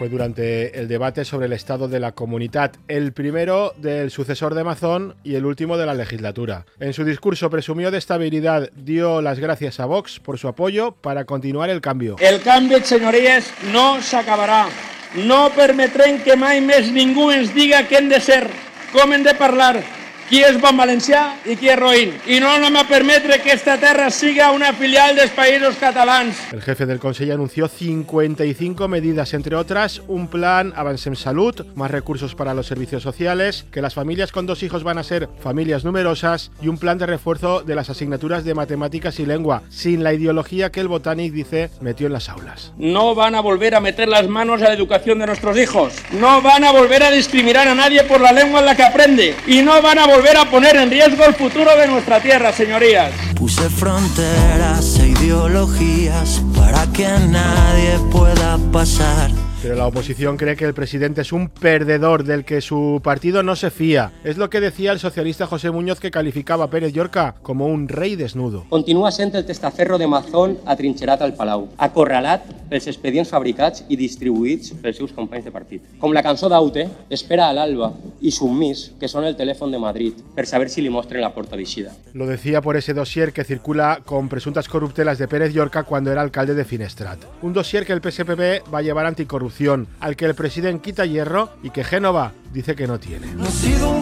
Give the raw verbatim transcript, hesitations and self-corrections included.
Fue durante el debate sobre el estado de la comunidad, el primero del sucesor de Mazón y el último de la legislatura. En su discurso presumió de estabilidad, dio las gracias a Vox por su apoyo para continuar el cambio. El canvi, senyories, no s'acabarà. No permetrem que mai més ningú ens diga què hem de ser, com hem de parlar, qui és bon valencià i qui és roïn. I no anem a permetre que esta terra siga una filial dels països catalans. El jefe del Consejo anunció cincuenta y cinco medidas, entre otras un plan Avancem Salud, más recursos para los servicios sociales, que las familias con dos hijos van a ser familias numerosas y un plan de refuerzo de las asignaturas de matemáticas y lengua, sin la ideología que el Botànic dice metió en las aulas. No van a volver a meter las manos a la educación de nuestros hijos. No van a volver a discriminar a nadie por la lengua en la que aprende. Y no van a volver a poner en riesgo el futuro de nuestra tierra, señorías. Puse fronteras e ideologías para que nadie pueda pasar. Pero la oposición cree que el presidente es un perdedor del que su partido no se fía. Es lo que decía el socialista José Muñoz, que calificaba a Pérez Llorca como un rei desnudo. Continua sent el testaferro de Mazón atrinxerat al Palau, acorralat pels expedients fabricats i distribuïts pels seus companys de partit. Com la cançó d'Aute, espera a l'alba i submís que sona el telèfon de Madrid per saber si li mostren la porta d'eixida. Lo decía por ese dossier que circula con presuntas corruptelas de Pérez Llorca cuando era alcalde de Finestrat. Un dossier que el P S P B va a llevar anticorrupción, al que el presidente quita hierro y que Génova dice que no tiene. No he sido un